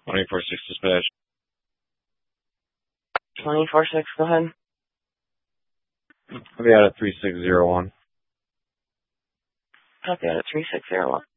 24-6 dispatch. 24-6, go ahead. I'll be out at 3601. Copy out at 3601.